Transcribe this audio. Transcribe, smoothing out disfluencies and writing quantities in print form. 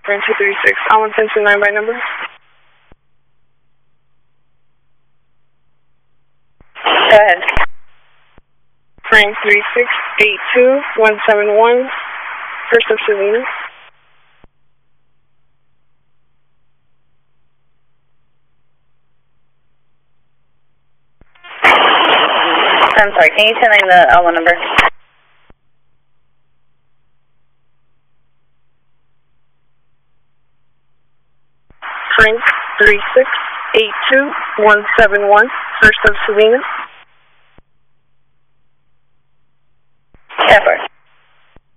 Frank 236, Allen 1029 by number. Go ahead. Frank 3682171, First of Salinas. I'm sorry, can you tell me the L1 number? Frank 3682171, First of Salinas.